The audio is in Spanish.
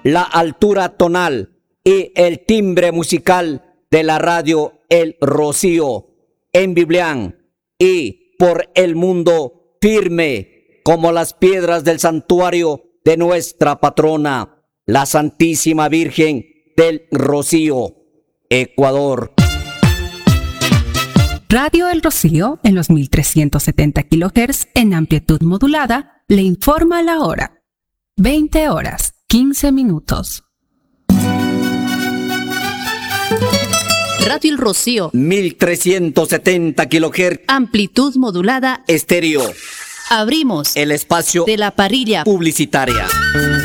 la altura tonal y el timbre musical de la radio El Rocío en Biblián y por el mundo firme como las piedras del santuario de nuestra patrona, la Santísima Virgen del Rocío, Ecuador. Radio El Rocío, en los 1370 kHz en amplitud modulada, le informa la hora. 20 horas, 15 minutos. Radio El Rocío, 1370 kHz, amplitud modulada, estéreo. Abrimos el espacio de la parrilla publicitaria.